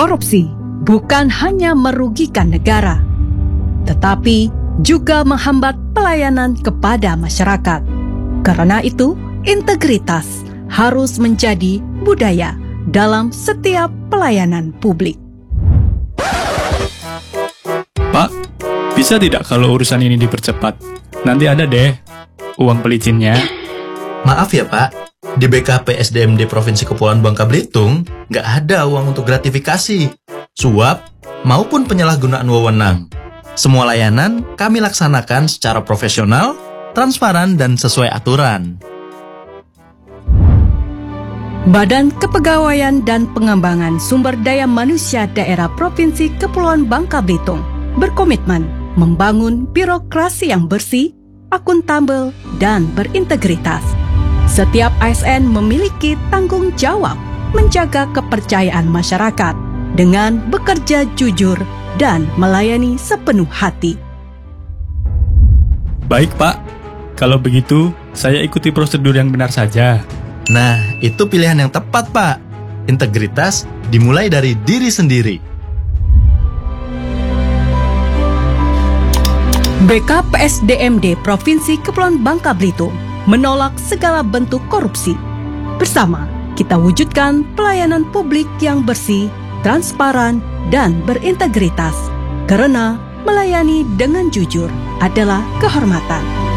Korupsi bukan hanya merugikan negara, tetapi juga menghambat pelayanan kepada masyarakat. Karena itu, integritas harus menjadi budaya dalam setiap pelayanan publik. Pak, bisa tidak kalau urusan ini dipercepat? Nanti ada deh uang pelicinnya. Maaf ya Pak, di BKP SDMD Provinsi Kepulauan Bangka Belitung nggak ada uang untuk gratifikasi, suap, maupun penyalahgunaan wewenang. Semua layanan kami laksanakan secara profesional, transparan, dan sesuai aturan. Badan Kepegawaian dan Pengembangan Sumber Daya Manusia Daerah Provinsi Kepulauan Bangka Belitung berkomitmen membangun birokrasi yang bersih, akuntabel, dan berintegritas. Setiap ASN memiliki tanggung jawab menjaga kepercayaan masyarakat dengan bekerja jujur dan melayani sepenuh hati. Baik Pak, kalau begitu saya ikuti prosedur yang benar saja. Nah, itu pilihan yang tepat Pak. Integritas dimulai dari diri sendiri. BKPSDMD Provinsi Kepulauan Bangka Belitung menolak segala bentuk korupsi. Bersama, kita wujudkan pelayanan publik yang bersih, transparan, dan berintegritas. Karena melayani dengan jujur adalah kehormatan.